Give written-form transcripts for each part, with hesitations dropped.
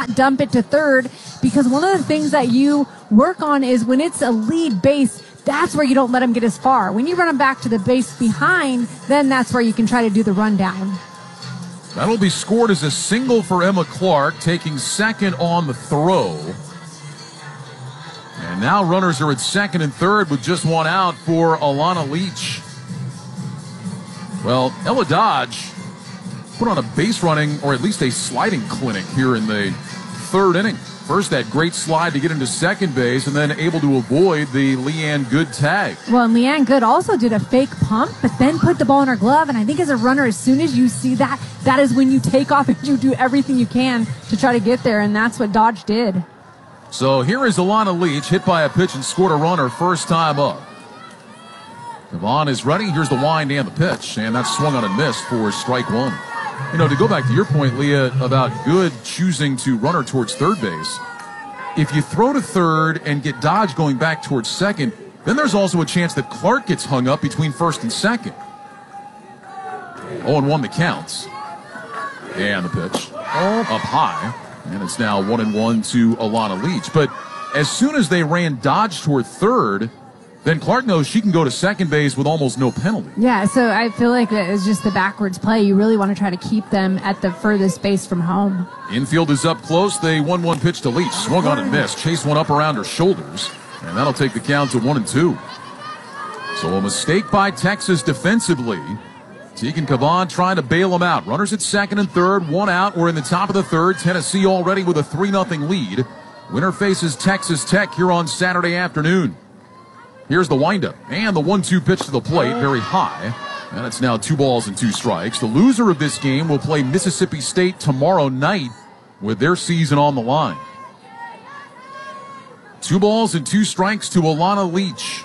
not dump it to third, because one of the things that you work on is when it's a lead base, that's where you don't let him get as far. When you run him back to the base behind, then that's where you can try to do the rundown. That'll be scored as a single for Emma Clark, taking second on the throw. And now runners are at second and third with just one out for Alana Leach. Well, Ella Dodge put on a base running, or at least a sliding clinic here in the third inning. First, that great slide to get into second base, and then able to avoid the Leanne Good tag. Well, and Leanne Good also did a fake pump, but then put the ball in her glove. And I think as a runner, as soon as you see that, that is when you take off and you do everything you can to try to get there, and that's what Dodge did. So here is Alana Leach, hit by a pitch and scored a run her first time up. Yvonne is ready. Here's the wind and the pitch, and that's swung on and missed for strike one. You know, to go back to your point, Leah, about Good choosing to run her towards third base, if you throw to third and get Dodge going back towards second, then there's also a chance that Clark gets hung up between first and second. 0-1 the counts. And the pitch up high. And it's now 1-1 to Alana Leach. But as soon as they ran Dodge toward third, then Clark knows she can go to second base with almost no penalty. Yeah, so I feel like that is just the backwards play. You really want to try to keep them at the furthest base from home. Infield is up close. The 1-1 pitch to Leach. Swung on and missed. Chased one up around her shoulders. And that'll take the count to 1-2. So a mistake by Texas defensively. Tegan Caban trying to bail them out. Runners at second and third, one out. We're in the top of the third. Tennessee already with a 3-0 lead. Winner faces Texas Tech here on Saturday afternoon. Here's the windup and the 1-2 pitch to the plate, very high. And it's now 2 balls and 2 strikes. The loser of this game will play Mississippi State tomorrow night with their season on the line. 2 balls and 2 strikes to Alana Leach.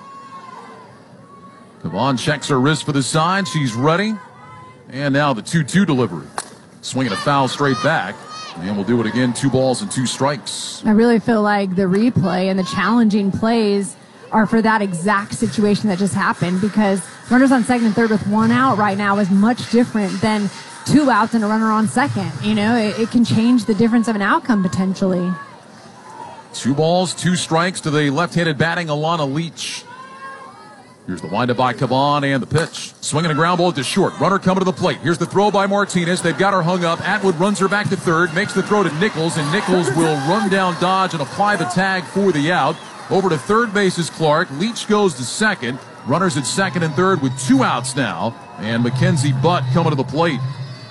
Caban checks her wrist for the side. She's ready. And now the 2-2 delivery. Swinging a foul straight back. And we'll do it again. 2 balls and 2 strikes. I really feel like the replay and the challenging plays are for that exact situation that just happened, because runners on second and third with 1 out right now is much different than 2 outs and a runner on second. You know, it can change the difference of an outcome potentially. 2 balls, 2 strikes to the left-handed batting Alana Leach. Here's the windup by Caban and the pitch. Swinging a ground ball to short. Runner coming to the plate. Here's the throw by Martinez. They've got her hung up. Atwood runs her back to third, makes the throw to Nichols, and Nichols will run down Dodge and apply the tag for the out. Over to third base is Clark. Leach goes to second. Runners at second and third with 2 outs now. And Mackenzie Butt coming to the plate.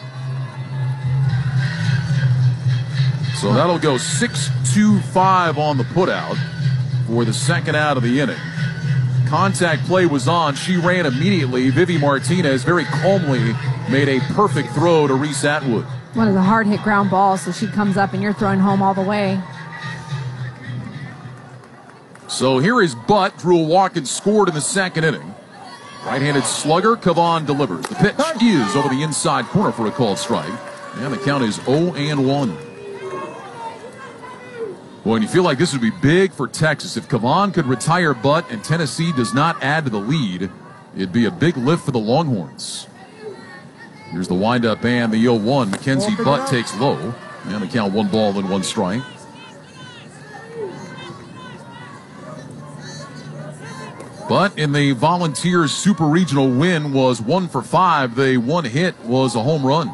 So that'll go 6-2-5 on the putout for the second out of the inning. Contact play was on. She ran immediately. Vivi Martinez very calmly made a perfect throw to Reese Atwood. One of the hard-hit ground balls, so she comes up and you're throwing home all the way. So here is Butt, drew a walk and scored in the second inning. Right-handed slugger, Caban delivers. The pitch is over the inside corner for a called strike. And the count is 0-1. Boy, and you feel like this would be big for Texas. If Caban could retire Butt and Tennessee does not add to the lead, it'd be a big lift for the Longhorns. Here's the windup and the 0-1. Mackenzie Butt takes low. And the count 1 ball and 1 strike. But in the Volunteers Super Regional win was 1 for 5. The 1 hit was a home run.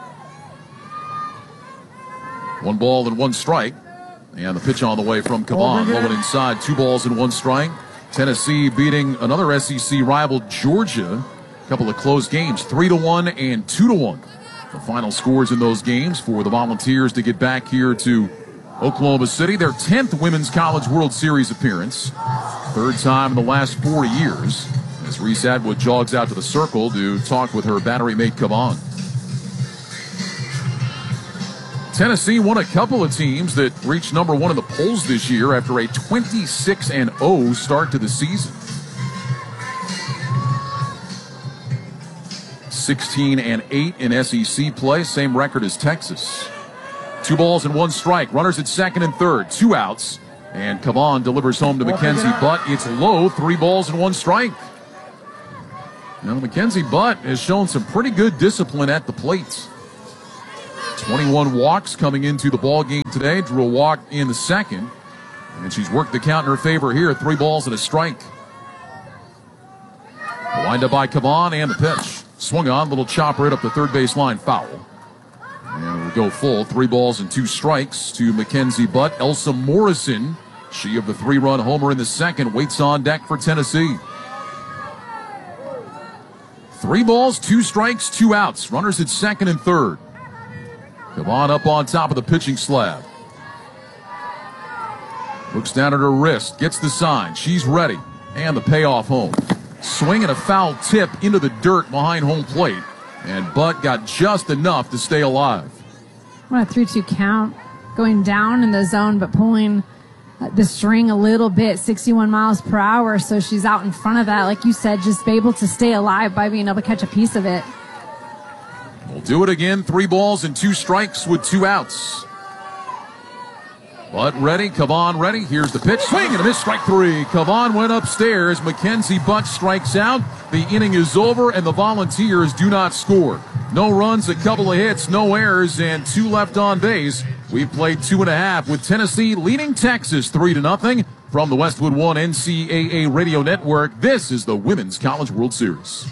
1 ball and 1 strike. And the pitch on the way from Caban. Low and inside, 2 balls and 1 strike. Tennessee beating another SEC rival, Georgia. A couple of close games, 3-1 and 2-1. The final scores in those games for the Volunteers to get back here to Oklahoma City. Their 10th Women's College World Series appearance. 3rd time in the last 4 years. As Reese Atwood jogs out to the circle to talk with her battery mate Caban. Tennessee won a couple of teams that reached number 1 in the polls this year after a 26-0 start to the season. 16-8 in SEC play, same record as Texas. 2 balls and 1 strike. Runners at second and third, 2 outs. And Caban delivers home to Mackenzie Butt. It's low, 3 balls and 1 strike. Now Mackenzie Butt has shown some pretty good discipline at the plate. 21 walks coming into the ball game today. Drew a walk in the second, and she's worked the count in her favor here. 3 balls and a strike. Lined up by Caban, and the pitch. Swung on, little chopper right up the third baseline, foul. And we go full. 3 balls and 2 strikes to Mackenzie Butt. Elsa Morrison, she of the 3-run homer in the second, waits on deck for Tennessee. 3 balls, 2 strikes, 2 outs. Runners at second and third. Caban up on top of the pitching slab. Looks down at her wrist, gets the sign. She's ready. And the payoff home. Swing and a foul tip into the dirt behind home plate. And Butt got just enough to stay alive. What a 3-2 count. Going down in the zone, but pulling the string a little bit, 61 miles per hour. So she's out in front of that, like you said, just be able to stay alive by being able to catch a piece of it. We'll do it again. 3 balls and 2 strikes with 2 outs. Butt ready, Caban ready. Here's the pitch. Swing and a miss, strike 3. Caban went upstairs. Mackenzie Butt strikes out. The inning is over, and the Volunteers do not score. No runs, a couple of hits, no errors, and 2 left on base. We've played 2.5 with Tennessee leading Texas 3-0 from the Westwood One NCAA Radio Network. This is the Women's College World Series.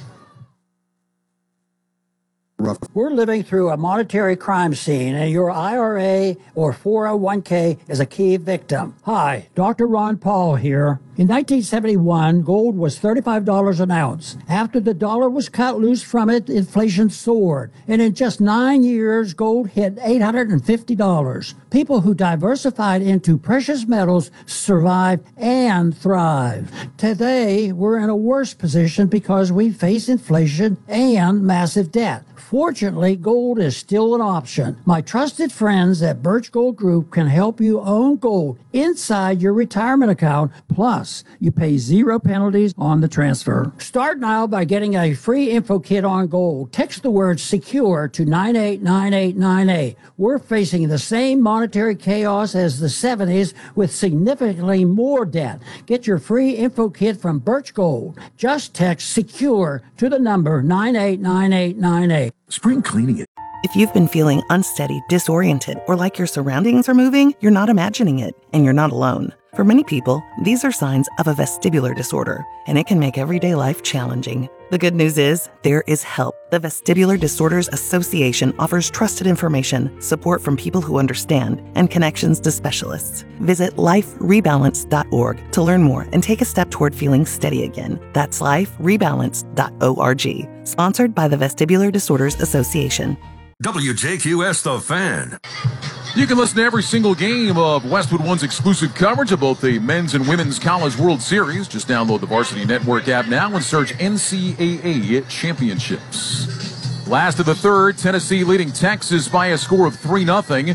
We're living through a monetary crime scene, and your IRA or 401k is a key victim. Hi, Dr. Ron Paul here. In 1971, gold was $35 an ounce. After the dollar was cut loose from it, inflation soared. And in just 9 years, gold hit $850. People who diversified into precious metals survived and thrived. Today, we're in a worse position because we face inflation and massive debt. Fortunately, gold is still an option. My trusted friends at Birch Gold Group can help you own gold inside your retirement account. Plus, you pay 0 penalties on the transfer. Start now by getting a free info kit on gold. Text the word SECURE to 989898. We're facing the same monetary chaos as the 70s with significantly more debt. Get your free info kit from Birch Gold. Just text SECURE to the number 989898. Spring cleaning it. If you've been feeling unsteady, disoriented, or like your surroundings are moving, you're not imagining it, and you're not alone. For many people, these are signs of a vestibular disorder, and it can make everyday life challenging. The good news is, there is help. The Vestibular Disorders Association offers trusted information, support from people who understand, and connections to specialists. Visit liferebalance.org to learn more and take a step toward feeling steady again. That's liferebalance.org. Sponsored by the Vestibular Disorders Association. WJQS The Fan. You can listen to every single game of Westwood One's exclusive coverage of both the Men's and Women's College World Series. Just download the Varsity Network app now and search NCAA Championships. Last of the third, Tennessee leading Texas by a score of 3-0.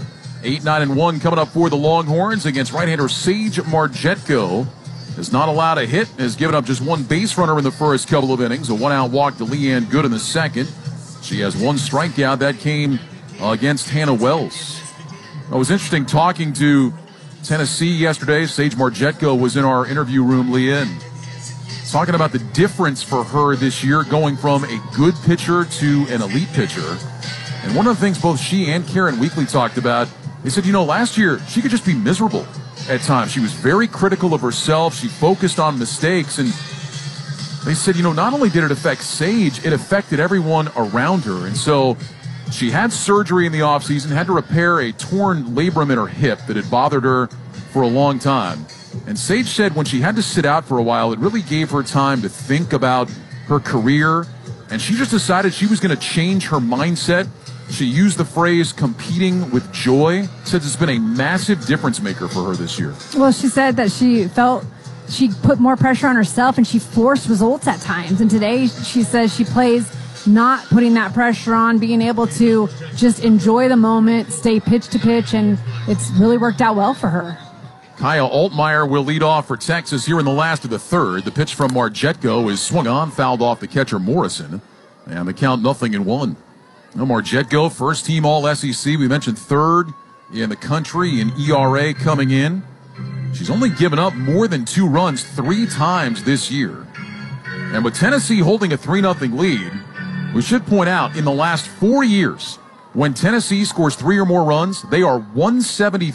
8-9-1 coming up for the Longhorns against right-hander Sage Marjetko. Has not allowed a hit, has given up just 1 base runner in the first couple of innings. A 1-out walk to Leanne Good in the second. She has 1 strikeout. That came against Hannah Wells. It was interesting talking to Tennessee yesterday. Sage Marjetko was in our interview room, Leanne, talking about the difference for her this year going from a good pitcher to an elite pitcher. And one of the things both she and Karen Weekly talked about, they said, last year she could just be miserable at times. She was very critical of herself. She focused on mistakes. And they said, not only did it affect Sage, it affected everyone around her. And so she had surgery in the offseason, had to repair a torn labrum in her hip that had bothered her for a long time. And Sage said when she had to sit out for a while, it really gave her time to think about her career. And she just decided she was going to change her mindset. She used the phrase competing with joy. Says it's been a massive difference maker for her this year. Well, she said that she felt she put more pressure on herself and she forced results at times. And today she says she plays not putting that pressure on, being able to just enjoy the moment, stay pitch to pitch, and it's really worked out well for her. Kaya Altmaier will lead off for Texas here in the last of the third. The pitch from Marjetko is swung on, fouled off the catcher Morrison, and the count 0-1. Marjetko, first team All-SEC. We mentioned third in the country in ERA coming in. She's only given up more than 2 runs 3 times this year. And with Tennessee holding a 3-0 lead, we should point out, in the last 4 years, When Tennessee scores 3 or more runs, they are 173